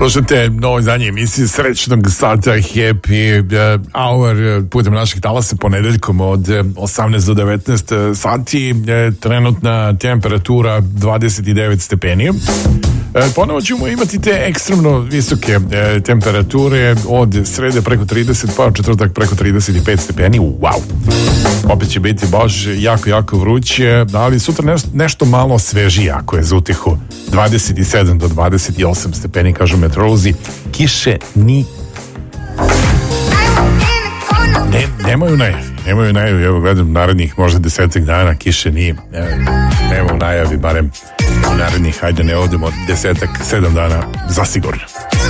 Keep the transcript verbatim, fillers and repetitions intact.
Slušajte novo izdanje emisije Srećnog sata Happy Hour putem naših talasa ponedeljkom od osamnaest do devetnaest sati. Trenutna temperatura dvadeset devet stepeni. Ponovo ćemo imati te ekstremno visoke temperature od srede preko trideset, pa četvrtak preko trideset pet stepeni. Wow! Opet će biti baš jako, jako vruće, ali sutra nešto, nešto malo svežije ako je za utehu. dvadeset sedam do dvadeset osam stepeni, kažu meteorolozi. Kiše ni... Ne, nemaju najavi, nemaju najavi. Evo gledam narednih možda desetak dana, kiše nije. Evo najavi, barem narednih, hajde ne odemo desetak, sedam dana zasigurno.